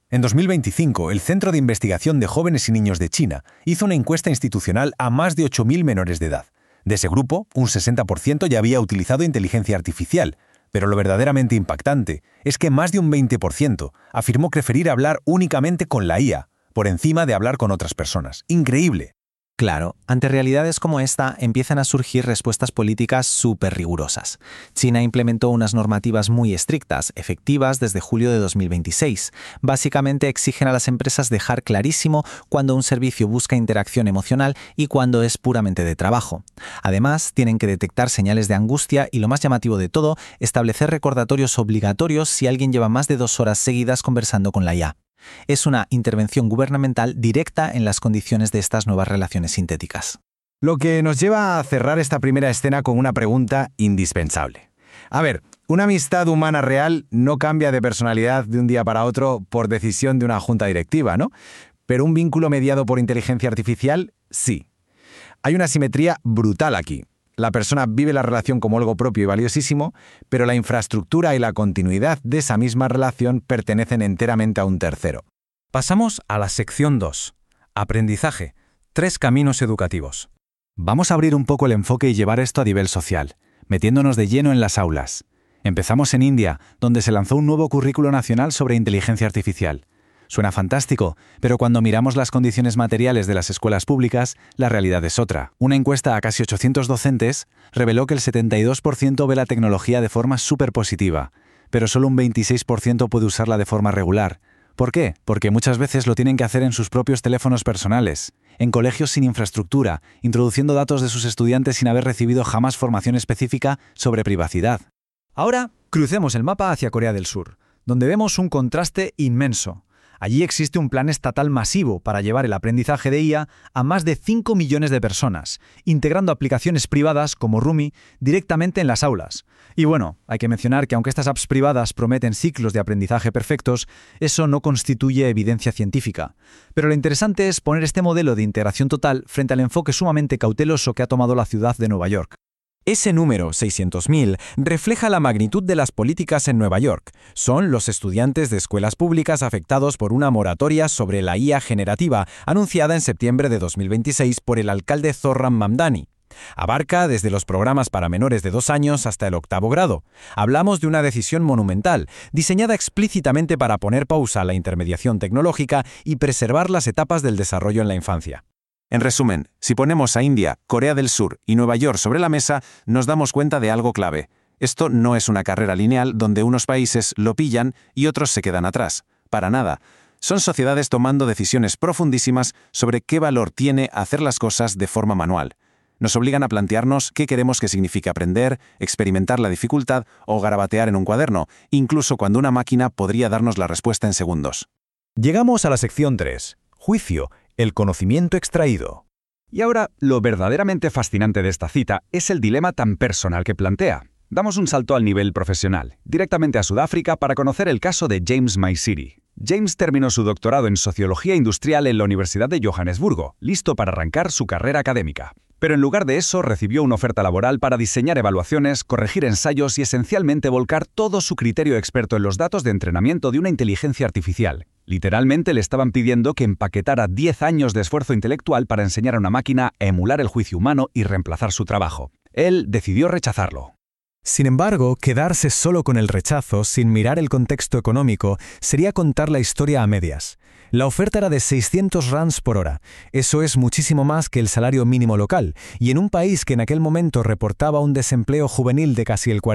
En 2025, el Centro de Investigación de Jóvenes y Niños de China hizo una encuesta institucional a más de 8.000 menores de edad. De ese grupo, un 60% ya había utilizado inteligencia artificial, pero lo verdaderamente impactante es que más de un 20% afirmó preferir hablar únicamente con la IA, por encima de hablar con otras personas. ¡Increíble! Claro, ante realidades como esta empiezan a surgir respuestas políticas súper rigurosas. China implementó unas normativas muy estrictas, efectivas desde julio de 2026. Básicamente exigen a las empresas dejar clarísimo cuando un servicio busca interacción emocional y cuando es puramente de trabajo. Además, tienen que detectar señales de angustia y, lo más llamativo de todo, establecer recordatorios obligatorios si alguien lleva más de 2 horas seguidas conversando con la IA. Es una intervención gubernamental directa en las condiciones de estas nuevas relaciones sintéticas. Lo que nos lleva a cerrar esta primera escena con una pregunta indispensable. A ver, una amistad humana real no cambia de personalidad de un día para otro por decisión de una junta directiva, ¿no? Pero un vínculo mediado por inteligencia artificial, sí. Hay una simetría brutal aquí. La persona vive la relación como algo propio y valiosísimo, pero la infraestructura y la continuidad de esa misma relación pertenecen enteramente a un tercero. Pasamos a la sección 2. Aprendizaje. 3 caminos educativos. Vamos a abrir un poco el enfoque y llevar esto a nivel social, metiéndonos de lleno en las aulas. Empezamos en India, donde se lanzó un nuevo currículo nacional sobre inteligencia artificial. Suena fantástico, pero cuando miramos las condiciones materiales de las escuelas públicas, la realidad es otra. Una encuesta a casi 800 docentes reveló que el 72% ve la tecnología de forma súper positiva, pero solo un 26% puede usarla de forma regular. ¿Por qué? Porque muchas veces lo tienen que hacer en sus propios teléfonos personales, en colegios sin infraestructura, introduciendo datos de sus estudiantes sin haber recibido jamás formación específica sobre privacidad. Ahora, crucemos el mapa hacia Corea del Sur, donde vemos un contraste inmenso. Allí existe un plan estatal masivo para llevar el aprendizaje de IA a más de 5 millones de personas, integrando aplicaciones privadas como Rumi directamente en las aulas. Y bueno, hay que mencionar que aunque estas apps privadas prometen ciclos de aprendizaje perfectos, eso no constituye evidencia científica. Pero lo interesante es poner este modelo de integración total frente al enfoque sumamente cauteloso que ha tomado la ciudad de Nueva York. Ese número, 600.000, refleja la magnitud de las políticas en Nueva York. Son los estudiantes de escuelas públicas afectados por una moratoria sobre la IA generativa, anunciada en septiembre de 2026 por el alcalde Zohran Mamdani. Abarca desde los programas para menores de 2 años hasta el 8º grado. Hablamos de una decisión monumental, diseñada explícitamente para poner pausa a la intermediación tecnológica y preservar las etapas del desarrollo en la infancia. En resumen, si ponemos a India, Corea del Sur y Nueva York sobre la mesa, nos damos cuenta de algo clave. Esto no es una carrera lineal donde unos países lo pillan y otros se quedan atrás. Para nada. Son sociedades tomando decisiones profundísimas sobre qué valor tiene hacer las cosas de forma manual. Nos obligan a plantearnos qué queremos que signifique aprender, experimentar la dificultad o garabatear en un cuaderno, incluso cuando una máquina podría darnos la respuesta en segundos. Llegamos a la sección 3. Juicio. El conocimiento extraído. Y ahora, lo verdaderamente fascinante de esta cita es el dilema tan personal que plantea. Damos un salto al nivel profesional, directamente a Sudáfrica para conocer el caso de James Maisiri. James terminó su doctorado en Sociología Industrial en la Universidad de Johannesburgo, listo para arrancar su carrera académica. Pero en lugar de eso, recibió una oferta laboral para diseñar evaluaciones, corregir ensayos y esencialmente volcar todo su criterio experto en los datos de entrenamiento de una inteligencia artificial. Literalmente le estaban pidiendo que empaquetara 10 años de esfuerzo intelectual para enseñar a una máquina a emular el juicio humano y reemplazar su trabajo. Él decidió rechazarlo. Sin embargo, quedarse solo con el rechazo, sin mirar el contexto económico, sería contar la historia a medias. La oferta era de 600 rands por hora. Eso es muchísimo más que el salario mínimo local, y en un país que en aquel momento reportaba un desempleo juvenil de casi el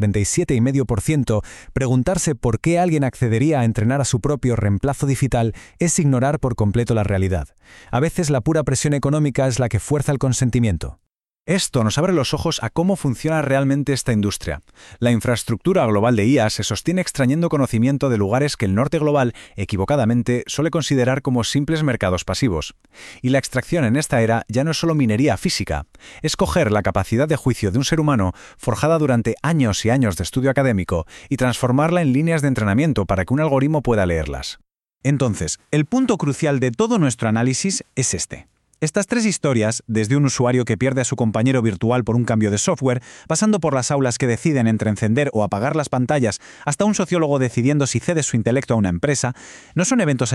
47,5%, preguntarse por qué alguien accedería a entrenar a su propio reemplazo digital es ignorar por completo la realidad. A veces la pura presión económica es la que fuerza el consentimiento. Esto nos abre los ojos a cómo funciona realmente esta industria. La infraestructura global de IA se sostiene extrayendo conocimiento de lugares que el norte global, equivocadamente, suele considerar como simples mercados pasivos. Y la extracción en esta era ya no es solo minería física, es coger la capacidad de juicio de un ser humano, forjada durante años y años de estudio académico, y transformarla en líneas de entrenamiento para que un algoritmo pueda leerlas. Entonces, el punto crucial de todo nuestro análisis es este. Estas 3 historias, desde un usuario que pierde a su compañero virtual por un cambio de software, pasando por las aulas que deciden entre encender o apagar las pantallas, hasta un sociólogo decidiendo si cede su intelecto a una empresa, no son eventos